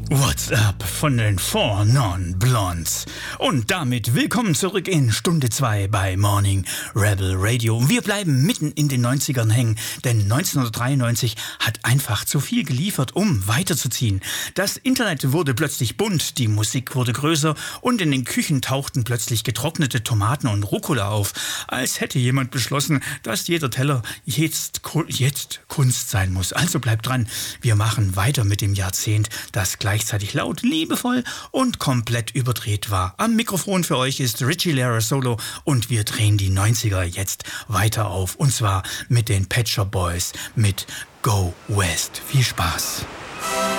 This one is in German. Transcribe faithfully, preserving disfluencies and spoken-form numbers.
What's Up von den Four Non Blondes. Und damit willkommen zurück in Stunde zwei bei Morning Rebel Radio. Wir bleiben mitten in den neunzigern hängen, denn neunzehnhundertdreiundneunzig hat einfach zu viel geliefert, um weiterzuziehen. Das Internet wurde plötzlich bunt, die Musik wurde größer und in den Küchen tauchten plötzlich getrocknete Tomaten und Rucola auf. Als hätte jemand beschlossen, dass jeder Teller jetzt, jetzt Kunst sein muss. Also bleibt dran, wir machen weiter mit dem Jahrzehnt, das gleich gleichzeitig laut, liebevoll und komplett überdreht war. Am Mikrofon für euch ist Richie Lehrer Solo und wir drehen die neunziger jetzt weiter auf. Und zwar mit den Pet Shop Boys mit Go West. Viel Spaß!